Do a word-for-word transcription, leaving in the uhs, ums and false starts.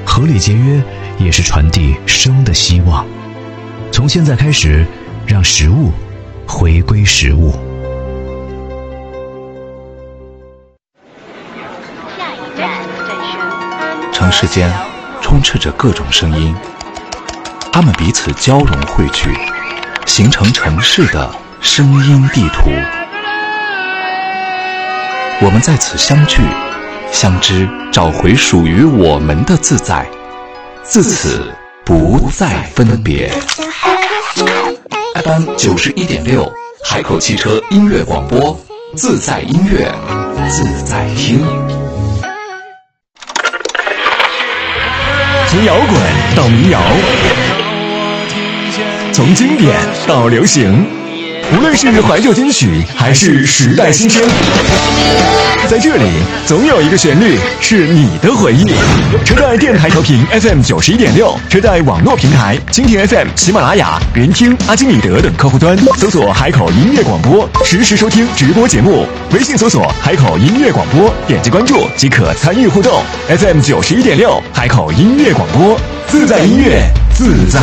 合理节约也是传递生的希望。从现在开始，让食物回归食物。 城市间充斥着各种声音，它们彼此交融汇聚，形成城市的声音地图。我们在此相聚相知，找回属于我们的自在，自此不再分别。 F M 九十一点六，海口汽车音乐广播，自在音乐，自在听。 从摇滚到民谣，从经典到流行，无论是怀旧金曲还是时代新声，在这里总有一个旋律是你的回忆。车载电台调频 F M 九十一点六，车载网络平台蜻蜓 F M、喜马拉雅、云听、阿基米德等客户端搜索海口音乐广播，实时收听直播节目。微信搜索海口音乐广播，点击关注即可参与互动。F M 九十一点六，海口音乐广播，自在音乐，自在